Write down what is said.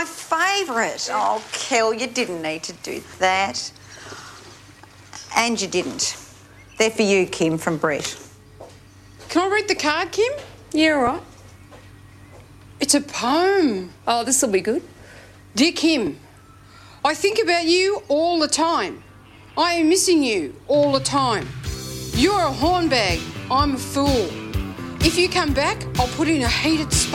favourite. Oh, Kel, you didn't need to do that. And you didn't. They're for you, Kim, from Brett. Can I read the card, Kim? Yeah, all right. It's a poem. Oh, this will be good. Dear Kim, I think about you all the time. I am missing you all the time. You're a hornbag. I'm a fool. If you come back, I'll put in a heated spa.